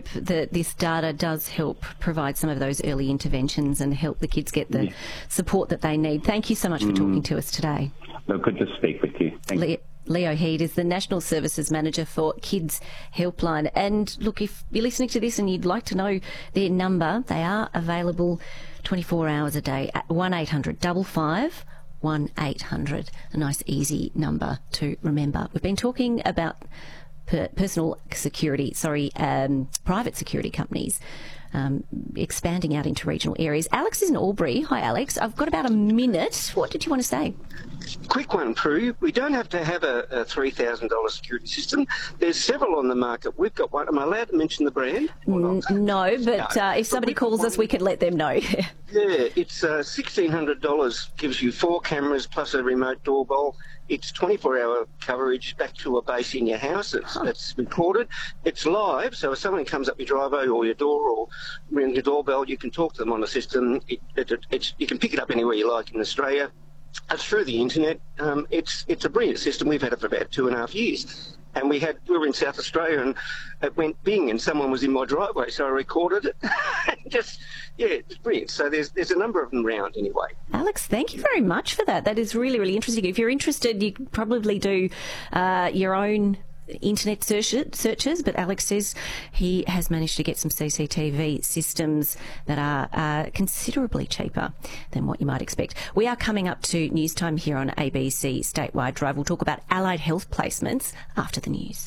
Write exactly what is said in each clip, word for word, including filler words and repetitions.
hope that this data does help provide some of those early interventions and help the kids get the yeah. support that they need. Thank you so much for mm. talking to us today. No, good to speak with you. Thank Le- you. Leo Heed is the National Services Manager for Kids Helpline. And look, if you're listening to this and you'd like to know their number, they are available twenty-four hours a day at one eight hundred five five one eight hundred. A nice, easy number to remember. We've been talking about per- personal security, sorry, um, private security companies um, expanding out into regional areas. Alex is in Albury. Hi, Alex. I've got about a minute. What did you want to say? Quick one, Prue. We don't have to have a, a three thousand dollars security system. There's several on the market. We've got one. Am I allowed to mention the brand? N- no, but no. Uh, if somebody calls one, us, we can let them know. Yeah, it's uh, sixteen hundred dollars, gives you four cameras plus a remote doorbell. It's twenty-four hour coverage back to a base in your house. It's, huh. it's recorded. It's live, so if someone comes up your driveway or your door or rings your doorbell, you can talk to them on the system. It, it, it, it's, you can pick it up anywhere you like in Australia. It's through the internet. Um, it's it's a brilliant system. We've had it for about two and a half years. And we had we were in South Australia and it went bing and someone was in my driveway, so I recorded it. Just, yeah, it's brilliant. So there's there's a number of them around anyway. Alex, thank you very much for that. That is really, really interesting. If you're interested, you can probably do uh, your own internet search, searches, but Alex says he has managed to get some C C T V systems that are uh, considerably cheaper than what you might expect. We are coming up to news time here on A B C Statewide Drive. We'll talk about allied health placements after the news.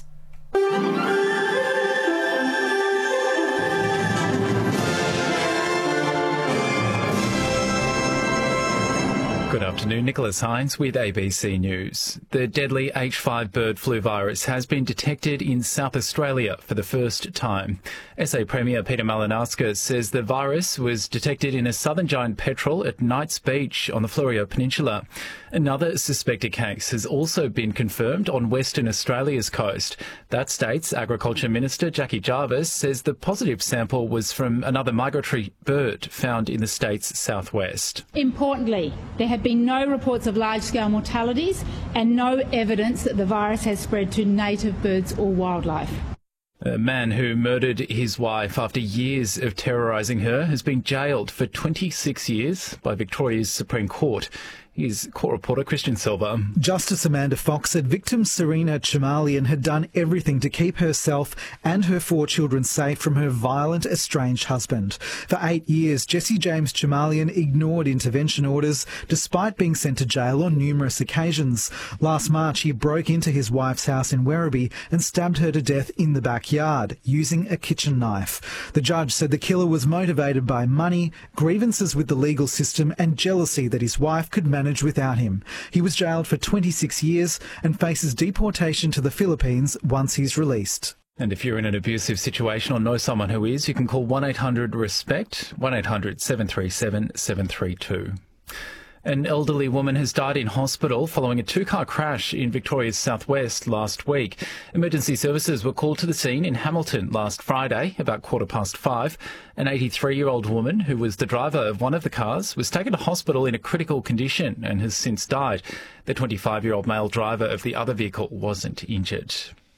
Good afternoon, Nicholas Hines with A B C News. The deadly H five bird flu virus has been detected in South Australia for the first time. S A Premier Peter Malinauskas says the virus was detected in a southern giant petrel at Knights Beach on the Fleurieu Peninsula. Another suspected case has also been confirmed on Western Australia's coast. That state's Agriculture Minister Jackie Jarvis says the positive sample was from another migratory bird found in the state's southwest. Importantly, there have been no reports of large-scale mortalities and no evidence that the virus has spread to native birds or wildlife. A man who murdered his wife after years of terrorising her has been jailed for twenty-six years by Victoria's Supreme Court. Here's court reporter Christian Silva. Justice Amanda Fox said victim Serena Chamalian had done everything to keep herself and her four children safe from her violent, estranged husband. For eight years, Jesse James Chamalian ignored intervention orders despite being sent to jail on numerous occasions. Last March, he broke into his wife's house in Werribee and stabbed her to death in the backyard using a kitchen knife. The judge said the killer was motivated by money, grievances with the legal system and jealousy that his wife could manage without him. He was jailed for twenty-six years and faces deportation to the Philippines once he's released. And if you're in an abusive situation or know someone who is, you can call one eight hundred RESPECT, one eight hundred seven three seven seven three two. An elderly woman has died in hospital following a two-car crash in Victoria's southwest last week. Emergency services were called to the scene in Hamilton last Friday, about quarter past five. An eighty-three-year-old woman, who was the driver of one of the cars, was taken to hospital in a critical condition and has since died. The twenty-five-year-old male driver of the other vehicle wasn't injured.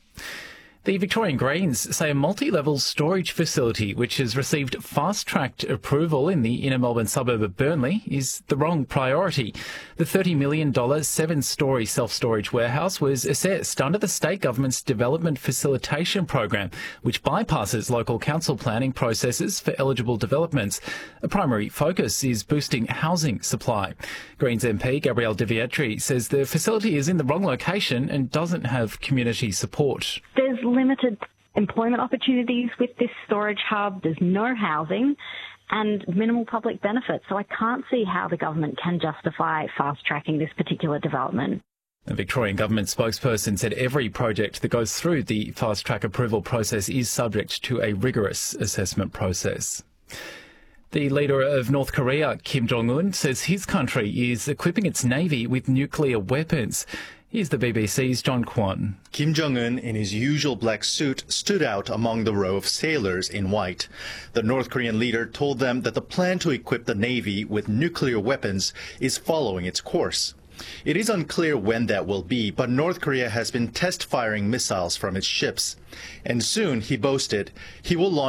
The Victorian Greens say a multi-level storage facility which has received fast-tracked approval in the inner Melbourne suburb of Burnley is the wrong priority. The thirty million dollars seven-storey self-storage warehouse was assessed under the state government's Development Facilitation Program, which bypasses local council planning processes for eligible developments. A primary focus is boosting housing supply. Greens M P Gabrielle De Vietri says the facility is in the wrong location and doesn't have community support. There's limited employment opportunities with this storage hub. There's no housing and minimal public benefit. So I can't see how the government can justify fast-tracking this particular development. The Victorian government spokesperson said every project that goes through the fast-track approval process is subject to a rigorous assessment process. The leader of North Korea, Kim Jong-un, says his country is equipping its navy with nuclear weapons. Here's the B B C's John Kwon. Kim Jong-un, in his usual black suit, stood out among the row of sailors in white. The North Korean leader told them that the plan to equip the Navy with nuclear weapons is following its course. It is unclear when that will be, but North Korea has been test-firing missiles from its ships. And soon, he boasted, he will launch